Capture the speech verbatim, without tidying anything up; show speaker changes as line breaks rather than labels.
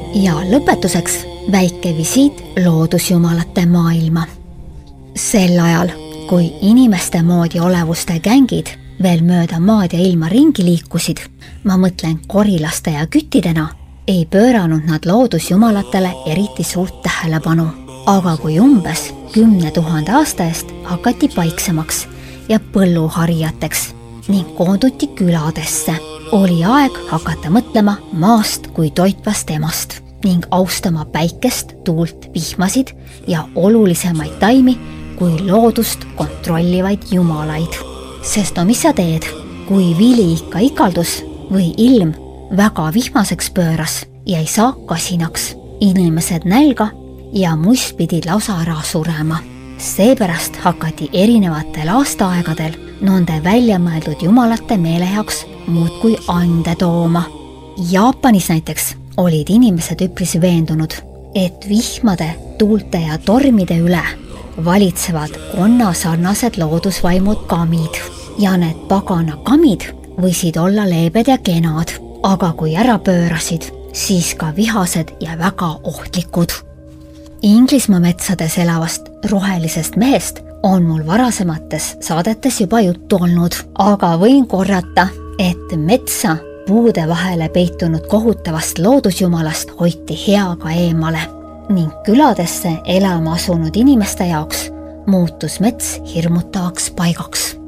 Ja lõpetuseks väike visiit loodusjumalate maailma. Sel ajal, kui inimeste moodi olevuste gängid veel mööda maad ja ilma ringi liikusid, ma mõtlen korilaste ja küttidena, ei pööranud nad loodusjumalatele eriti suurt tähelepanu. Aga kui umbes kümne tuhande aasta eest hakati paiksemaks ja põlluharijateks ning koonduti küladesse, oli aeg hakata mõtlema maast kui toitvast emast ning austama päikest, tuult, vihmasid ja olulisemaid taimi kui loodust kontrollivaid jumalaid. Sest no mis sa teed, kui vili ikka ikaldus või ilm väga vihmaseks pööras ja ei saa kasinaks, inimesed nälga ja muist pidid lausa ära surema. Seepärast hakati erinevatel aastaaegadel nende väljamõeldud jumalate meele jaoks muudkui ande tooma. Jaapanis näiteks olid inimesed üpris veendunud, et vihmade, tuulte ja tormide üle valitsevad konna sarnased loodusvaimud kamid ja need pagana kamid võisid olla leebed ja kenad, aga kui ära pöörasid, siis ka vihased ja väga ohtlikud. Inglismaa metsades elavast rohelisest mehest on mul varasemates saadetes juba juttu olnud, aga võin korrata, et metsa puude vahele peitunud kohutavast loodusjumalast hoiti heaga eemale ning küladesse elama asunud inimeste jaoks muutus mets hirmutavaks paigaks.